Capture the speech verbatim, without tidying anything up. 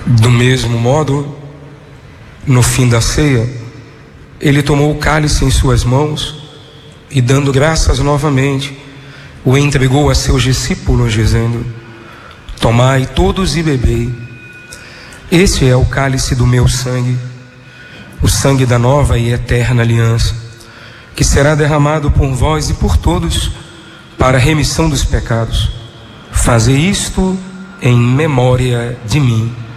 Do mesmo modo, no fim da ceia, ele tomou o cálice em suas mãos e, dando graças novamente, o entregou a seus discípulos, dizendo: tomai todos e bebei. Este é o cálice do meu sangue, o sangue da nova e eterna aliança, que será derramado por vós e por todos para a remissão dos pecados. Fazei isto em memória de mim.